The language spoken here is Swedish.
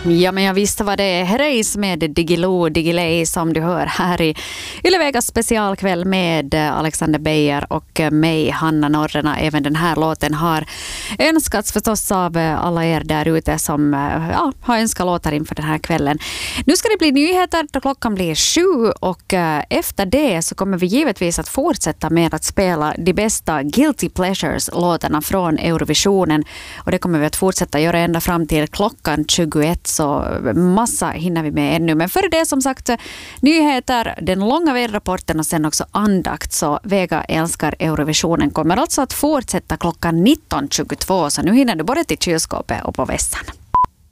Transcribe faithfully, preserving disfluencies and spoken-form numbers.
Ja, men jag visste vad det är. Herreys med Digilo, Digilei som du hör här i Yle Vegas specialkväll med Alexander Beijer och mig, Hanna Norrena. Även den här låten har önskats förstås av alla er där ute som ja, har önskat låtar inför den här kvällen. Nu ska det bli nyheter då klockan blir sju och efter det så kommer vi givetvis att fortsätta med att spela de bästa Guilty Pleasures-låtarna från Eurovisionen. Och det kommer vi att fortsätta göra ända fram till klockan tjugoett, så massa hinner vi med ännu. Men före det som sagt nyheter, den långa väderrapporten och sen också andakt. Så Vega älskar Eurovisionen kommer alltså att fortsätta klockan nitton tjugotvå, så nu hinner du både till kylskåpet och på vässan.